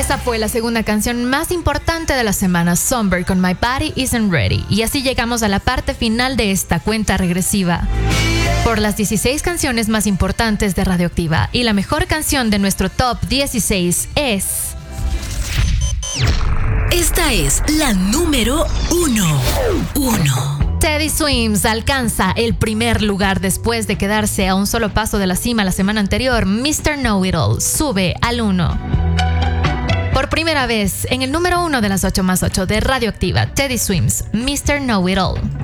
Esa fue la segunda canción más importante de la semana, Somber con My Body Isn't Ready. Y así llegamos a la parte final de esta cuenta regresiva por las 16 canciones más importantes de Radioactiva. Y la mejor canción de nuestro top 16 es... Esta es la número 1. Teddy Swims alcanza el primer lugar después de quedarse a un solo paso de la cima la semana anterior. Mr. Know-It-All sube al 1. Por primera vez en el número 1 de las 8 más 8 de Radioactiva, Teddy Swims, Mr. Know-It-All.